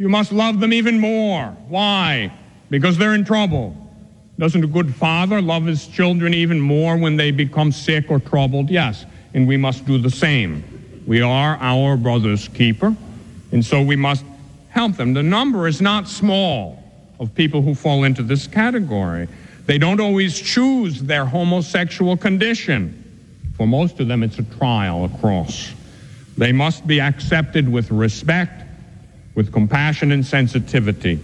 you must love them even more. Why? Because they're in trouble. Doesn't a good father love his children even more when they become sick or troubled? Yes, and we must do the same. We are our brother's keeper, and so we must help them. The number is not small of people who fall into this category. They don't always choose their homosexual condition. For most of them, it's a trial, a cross. They must be accepted with respect, with compassion and sensitivity.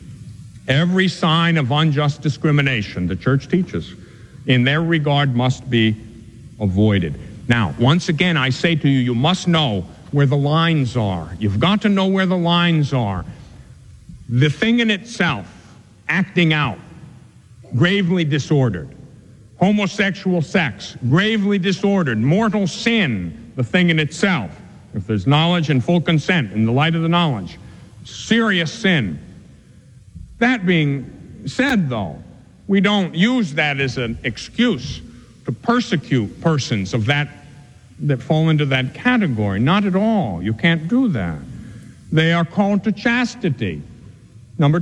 Every sign of unjust discrimination, the church teaches, in their regard must be avoided. Now, once again, I say to you, you must know where the lines are. You've got to know where the lines are. The thing in itself, acting out, gravely disordered. Homosexual sex, gravely disordered. Mortal sin, the thing in itself. If there's knowledge and full consent in the light of the knowledge. Serious sin. That being said, though, we don't use that as an excuse to persecute persons of that fall into that category. Not at all. You can't do that. They are called to chastity. Number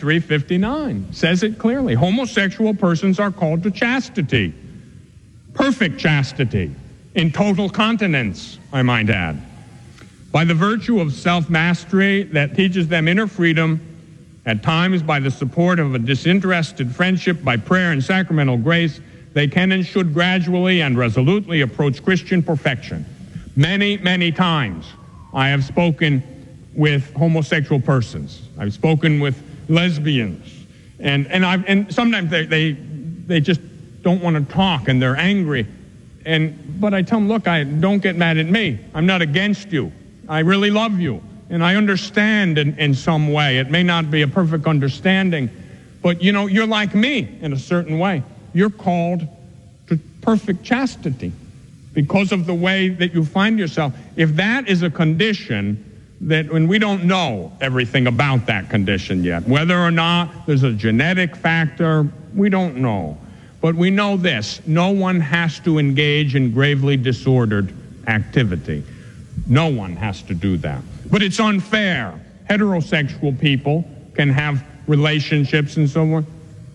2359 says it clearly. Homosexual persons are called to chastity. Perfect chastity. In total continence, I might add. By the virtue of self-mastery that teaches them inner freedom, at times by the support of a disinterested friendship, by prayer and sacramental grace, they can and should gradually and resolutely approach Christian perfection. Many, many times I have spoken with homosexual persons. I've spoken with lesbians, and sometimes they just don't want to talk and they're angry. But I tell them, look, don't get mad at me. I'm not against you. I really love you. And I understand in some way. It may not be a perfect understanding, but you're like me in a certain way. You're called to perfect chastity because of the way that you find yourself. If that is a condition when we don't know everything about that condition yet, whether or not there's a genetic factor, we don't know. But we know this: no one has to engage in gravely disordered activity. No one has to do that. But it's unfair. Heterosexual people can have relationships and so on.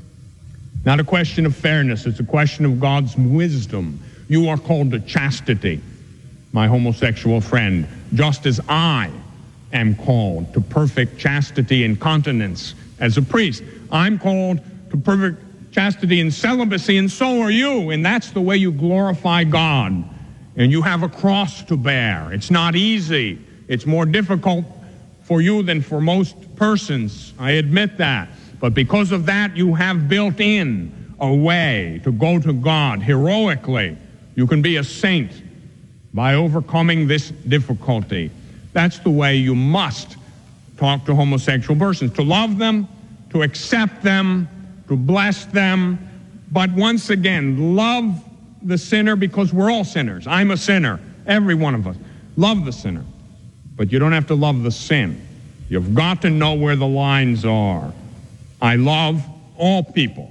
Not a question of fairness. It's a question of God's wisdom. You are called to chastity, my homosexual friend, just as I am called to perfect chastity and continence as a priest. I'm called to perfect chastity and celibacy, and so are you. And that's the way you glorify God. And you have a cross to bear. It's not easy. It's more difficult for you than for most persons. I admit that. But because of that, you have built in a way to go to God heroically. You can be a saint by overcoming this difficulty. That's the way you must talk to homosexual persons, to love them, to accept them, to bless them. But once again, love the sinner, because we're all sinners. I'm a sinner, every one of us. Love the sinner, but you don't have to love the sin. You've got to know where the lines are. I love all people.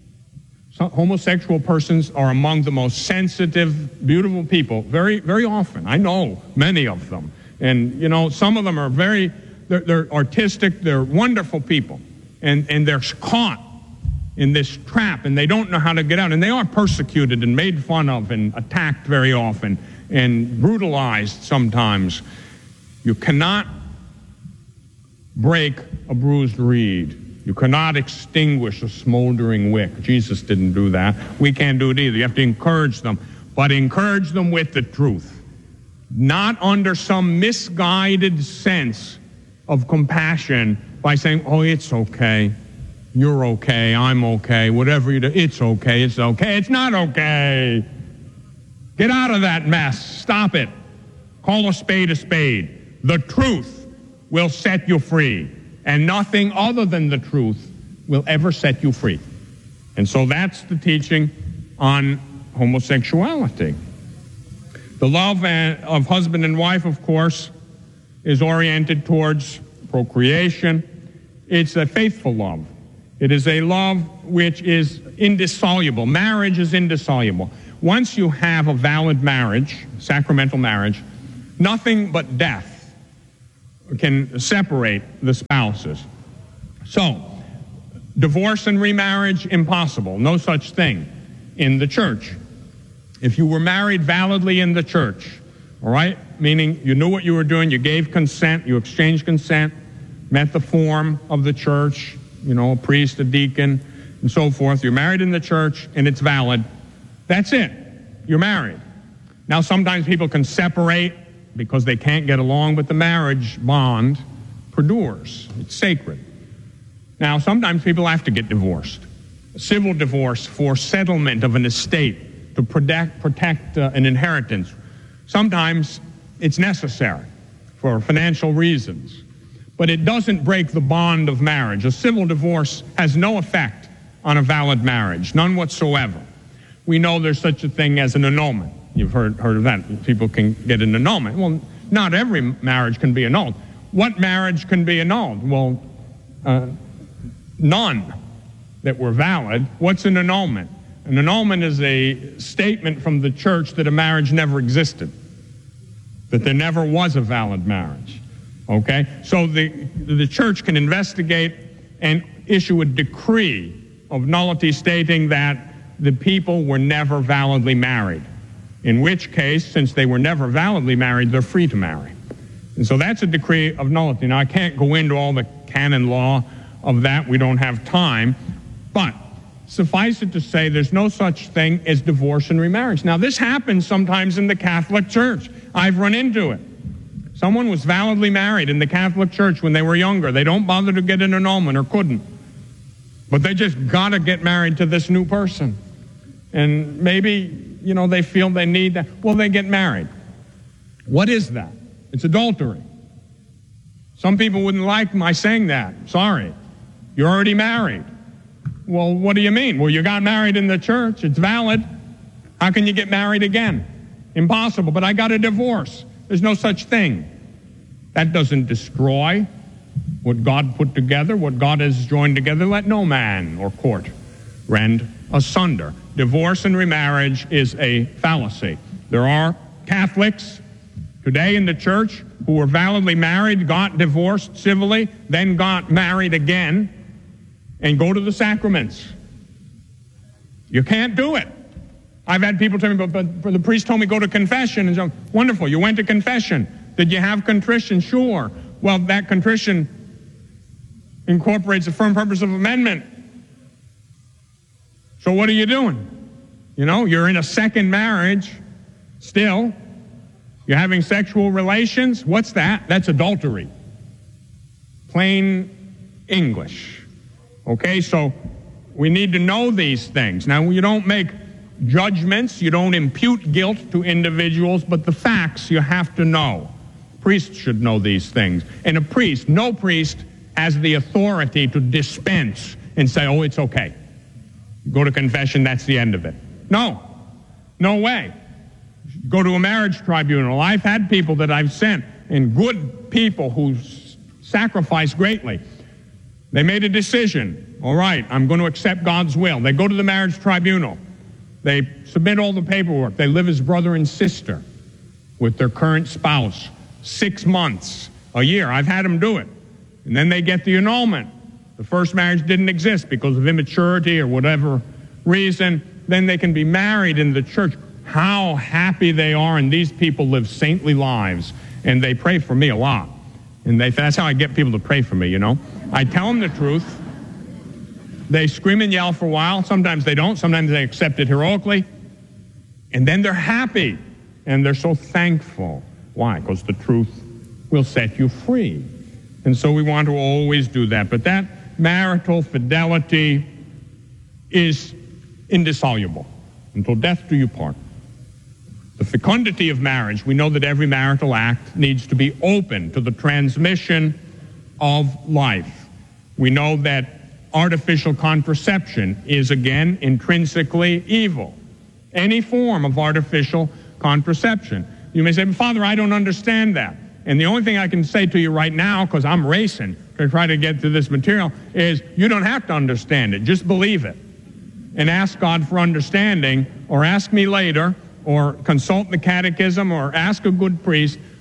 Homosexual persons are among the most sensitive, beautiful people, very, very often. I know many of them. And, some of them are they're artistic, they're wonderful people. And they're caught in this trap, and they don't know how to get out. And they are persecuted and made fun of and attacked very often and brutalized sometimes. You cannot break a bruised reed. You cannot extinguish a smoldering wick. Jesus didn't do that. We can't do it either. You have to encourage them, but encourage them with the truth, not under some misguided sense of compassion by saying, oh, it's okay. You're okay, I'm okay, whatever you do, it's okay, it's okay. It's not okay. Get out of that mess. Stop it. Call a spade a spade. The truth will set you free, and nothing other than the truth will ever set you free. And so that's the teaching on homosexuality. The love of husband and wife, of course, is oriented towards procreation. It's a faithful love. It is a love which is indissoluble. Marriage is indissoluble. Once you have a valid marriage, sacramental marriage, nothing but death can separate the spouses. So, divorce and remarriage, impossible. No such thing in the church. If you were married validly in the church, all right, meaning you knew what you were doing, you gave consent, you exchanged consent, met the form of the church, a priest, a deacon, and so forth. You're married in the church, and it's valid. That's it. You're married. Now, sometimes people can separate because they can't get along, but the marriage bond perdures. It's sacred. Now, sometimes people have to get divorced. A civil divorce for settlement of an estate to protect an inheritance. Sometimes it's necessary for financial reasons, but it doesn't break the bond of marriage. A civil divorce has no effect on a valid marriage, none whatsoever. We know there's such a thing as an annulment. You've heard of that. People can get an annulment. Well, not every marriage can be annulled. What marriage can be annulled? Well, none that were valid. What's an annulment? An annulment is a statement from the church that a marriage never existed, that there never was a valid marriage. Okay? So the church can investigate and issue a decree of nullity stating that the people were never validly married. In which case, since they were never validly married, they're free to marry. And so that's a decree of nullity. Now, I can't go into all the canon law of that. We don't have time. But suffice it to say, there's no such thing as divorce and remarriage. Now, this happens sometimes in the Catholic Church. I've run into it. Someone was validly married in the Catholic Church when they were younger. They don't bother to get an annulment or couldn't. But they just got to get married to this new person. And maybe, they feel they need that. Well, they get married. What is that? It's adultery. Some people wouldn't like my saying that. Sorry. You're already married. Well, what do you mean? Well, you got married in the church. It's valid. How can you get married again? Impossible. But I got a divorce. There's no such thing. That doesn't destroy what God put together, what God has joined together. Let no man or court rend asunder. Divorce and remarriage is a fallacy. There are Catholics today in the church who were validly married, got divorced civilly, then got married again, and go to the sacraments. You can't do it. I've had people tell me, but the priest told me go to confession. And so, wonderful, you went to confession. Did you have contrition? Sure. Well, that contrition incorporates the firm purpose of amendment. So what are you doing? You're in a second marriage still. You're having sexual relations. What's that? That's adultery. Plain English. Okay, so we need to know these things. Now, you don't make judgments. You don't impute guilt to individuals, but the facts you have to know. Priests should know these things. And no priest has the authority to dispense and say, oh, it's okay. Go to confession, that's the end of it. No way. Go to a marriage tribunal. I've had people that I've sent, and good people who sacrifice greatly. They made a decision. All right, I'm going to accept God's will. They go to the marriage tribunal. They submit all the paperwork. They live as brother and sister with their current spouse. 6 months, a year. I've had them do it. And then they get the annulment. The first marriage didn't exist because of immaturity or whatever reason. Then they can be married in the church. How happy they are, and these people live saintly lives, and they pray for me a lot. And that's how I get people to pray for me, I tell them the truth. They scream and yell for a while. Sometimes they don't. Sometimes they accept it heroically. And then they're happy, and they're so thankful. Why? Because the truth will set you free. And so we want to always do that. But that marital fidelity is indissoluble. Until death do you part. The fecundity of marriage, we know that every marital act needs to be open to the transmission of life. We know that artificial contraception is, again, intrinsically evil. Any form of artificial contraception. You may say, Father, I don't understand that. And the only thing I can say to you right now, because I'm racing to try to get to this material, is you don't have to understand it. Just believe it. And ask God for understanding, or ask me later, or consult the catechism, or ask a good priest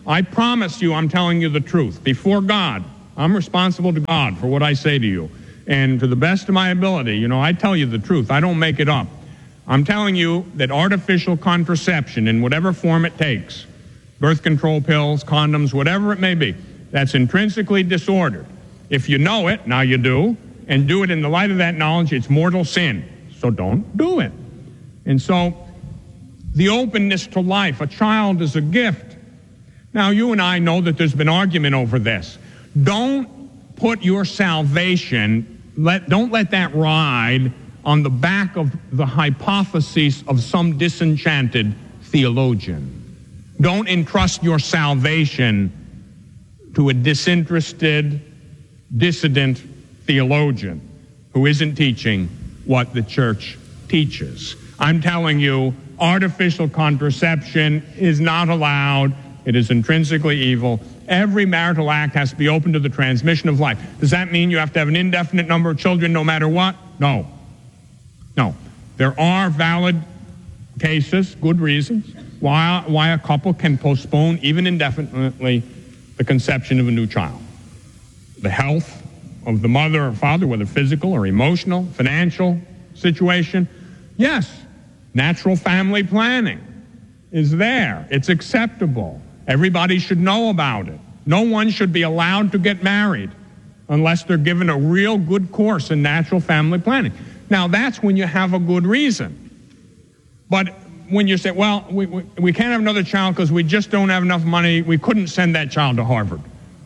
I promise you I'm telling you the truth. Before God, I'm responsible to God for what I say to you. And to the best of my ability, I tell you the truth. I don't make it up. I'm telling you that artificial contraception, in whatever form it takes, birth control pills, condoms, whatever it may be, that's intrinsically disordered. If you know it, now you do, and do it in the light of that knowledge, it's mortal sin. So don't do it. And so the openness to life, a child is a gift. Now, you and I know that there's been argument over this. Don't put your salvation, don't let that ride on the back of the hypotheses of some disenchanted theologian. Don't entrust your salvation to a disinterested, dissident theologian who isn't teaching what the church teaches. I'm telling you, artificial contraception is not allowed. It is intrinsically evil. Every marital act has to be open to the transmission of life. Does that mean you have to have an indefinite number of children no matter what? No. No. There are valid cases, good reasons, why a couple can postpone, even indefinitely, the conception of a new child. The health of the mother or father, whether physical or emotional, financial situation. Yes, natural family planning is there. It's acceptable. Everybody should know about it. No one should be allowed to get married unless they're given a real good course in natural family planning. Now, that's when you have a good reason. But when you say, well, we can't have another child because we just don't have enough money, we couldn't send that child to Harvard.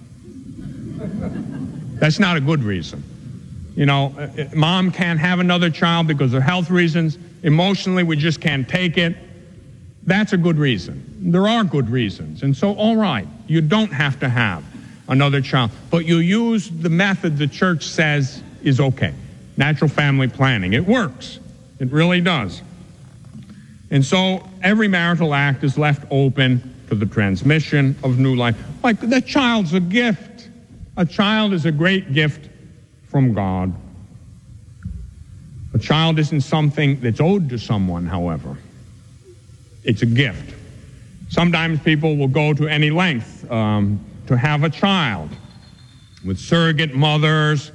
That's not a good reason. Mom can't have another child because of health reasons. Emotionally, we just can't take it. That's a good reason. There are good reasons. And so, all right, you don't have to have another child. But you use the method the church says is okay. Natural family planning. It works. It really does. And so every marital act is left open to the transmission of new life. Like, the child's a gift. A child is a great gift from God. A child isn't something that's owed to someone, however. It's a gift. Sometimes people will go to any length to have a child with surrogate mothers,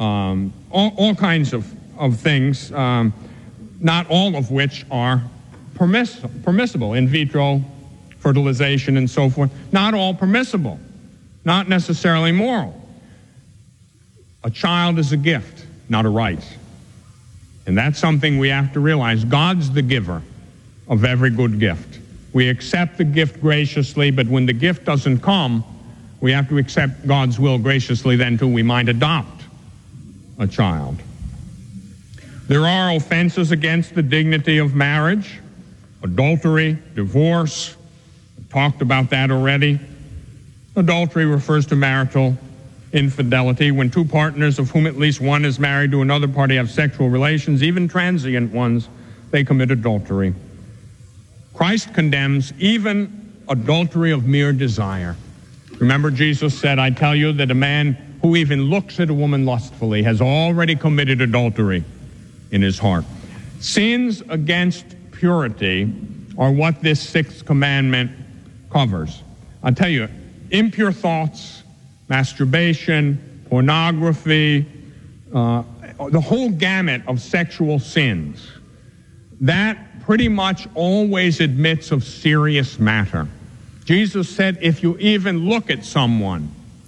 all kinds of things, not all of which are permissible. In vitro fertilization and so forth, not all permissible, not necessarily moral. A child is a gift, not a right. And that's something we have to realize. God's the giver of every good gift. We accept the gift graciously, but when the gift doesn't come, we have to accept God's will graciously then too. We might adopt a child. There are offenses against the dignity of marriage, adultery, divorce. We talked about that already. Adultery refers to marital infidelity, when two partners of whom at least one is married to another party have sexual relations, even transient ones, they commit adultery. Christ condemns even adultery of mere desire. Remember, Jesus said, I tell you that a man who even looks at a woman lustfully has already committed adultery in his heart. Sins against purity are what this sixth commandment covers. I'll tell you, impure thoughts, masturbation, pornography, the whole gamut of sexual sins, that pretty much always admits of serious matter. Jesus said, if you even look at someone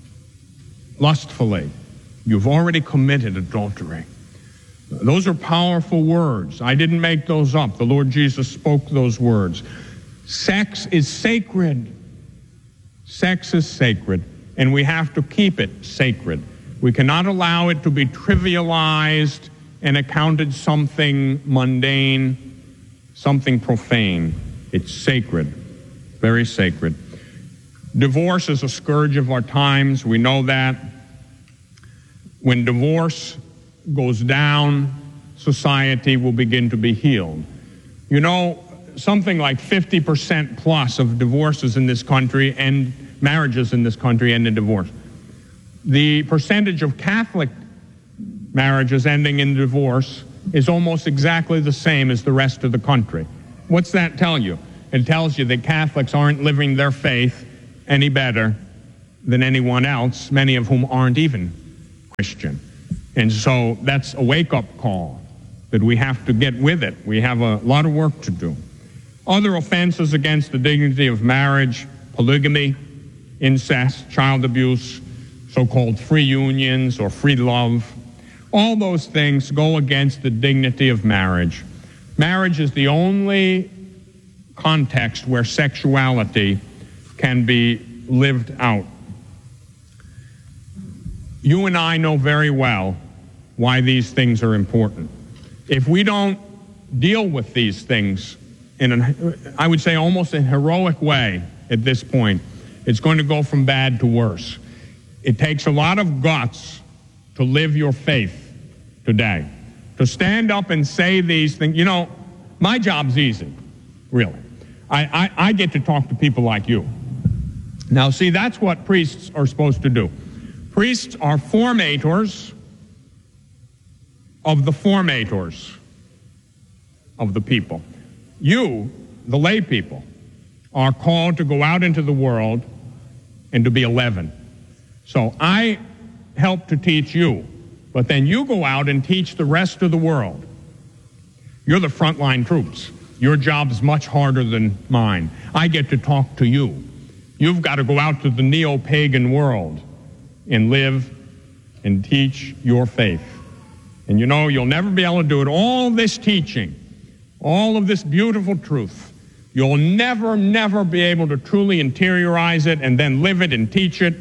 lustfully, you've already committed adultery. Those are powerful words. I didn't make those up. The Lord Jesus spoke those words. Sex is sacred. Sex is sacred, and we have to keep it sacred. We cannot allow it to be trivialized and accounted something mundane, something profane. It's sacred, very sacred. Divorce is a scourge of our times. We know that. When divorce goes down, society will begin to be healed. You know, something like 50% plus of divorces in this country and marriages in this country end in divorce. The percentage of Catholic marriages ending in divorce is almost exactly the same as the rest of the country. What's that tell you? It tells you that Catholics aren't living their faith any better than anyone else, many of whom aren't even Christian. And so that's a wake-up call that we have to get with it. We have a lot of work to do. Other offenses against the dignity of marriage: polygamy, incest, child abuse, so-called free unions or free love. All those things go against the dignity of marriage. Marriage is the only context where sexuality can be lived out. You and I know very well why these things are important. If we don't deal with these things in I would say almost a heroic way at this point, it's going to go from bad to worse. It takes a lot of guts to live your faith today, to stand up and say these things. You know, my job's easy, really. I get to talk to people like you. Now, see, that's what priests are supposed to do. Priests are formators of the formators of the people. You, the lay people, are called to go out into the world and to be a leaven. So I help to teach you, but then you go out and teach the rest of the world. You're the frontline troops. Your job is much harder than mine. I get to talk to you. You've got to go out to the neo-pagan world and live and teach your faith. And you know, you'll never be able to do it. All this teaching, all of this beautiful truth, you'll never, never be able to truly interiorize it and then live it and teach it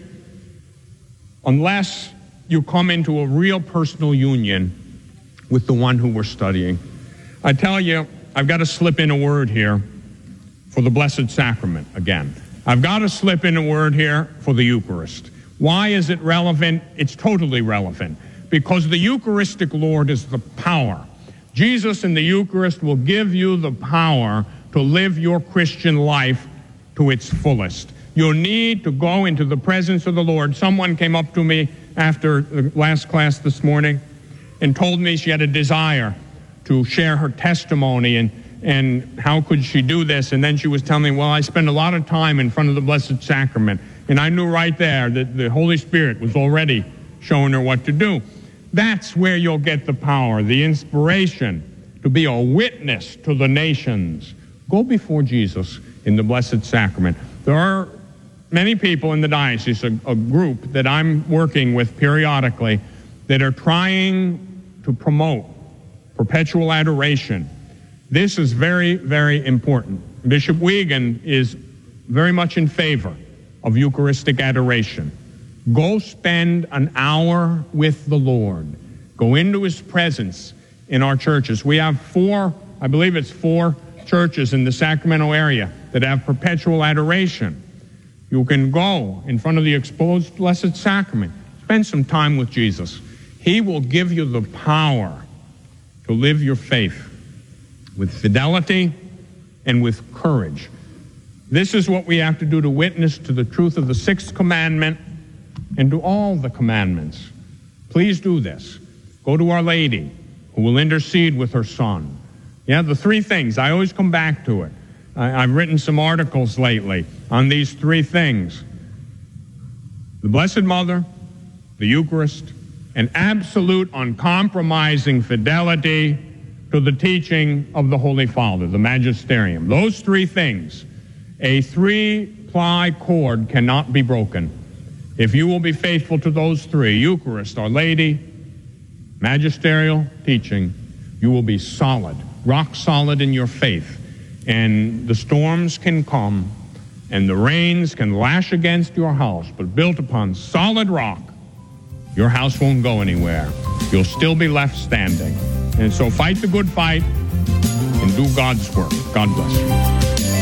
unless you come into a real personal union with the one who we're studying. I tell you, I've got to slip in a word here for the Blessed Sacrament again. I've got to slip in a word here for the Eucharist. Why is it relevant? It's totally relevant. Because the Eucharistic Lord is the power. Jesus in the Eucharist will give you the power to live your Christian life to its fullest. You'll need to go into the presence of the Lord. Someone came up to me after the last class this morning and told me she had a desire to share her testimony and how could she do this. And then she was telling me, well, I spend a lot of time in front of the Blessed Sacrament. And I knew right there that the Holy Spirit was already showing her what to do. That's where you'll get the power, the inspiration to be a witness to the nations. Go before Jesus in the Blessed Sacrament. There are many people in the diocese, a group that I'm working with periodically, that are trying to promote perpetual adoration. This is very, very important. Bishop Wiegand is very much in favor of Eucharistic adoration. Go spend an hour with the Lord. Go into his presence in our churches. We have four churches in the Sacramento area that have perpetual adoration. You can go in front of the exposed Blessed Sacrament. Spend some time with Jesus. He will give you the power to live your faith with fidelity and with courage. This is what we have to do to witness to the truth of the sixth commandment and to all the commandments. Please do this. Go to Our Lady, who will intercede with her Son. Yeah, the three things. I always come back to it. I've written some articles lately on these three things. The Blessed Mother, the Eucharist, and absolute uncompromising fidelity to the teaching of the Holy Father, the Magisterium. Those three things, a three-ply cord cannot be broken. If you will be faithful to those three, Eucharist, Our Lady, magisterial teaching, you will be solid, rock solid in your faith. And the storms can come and the rains can lash against your house, but built upon solid rock, your house won't go anywhere. You'll still be left standing. And so fight the good fight and do God's work. God bless you.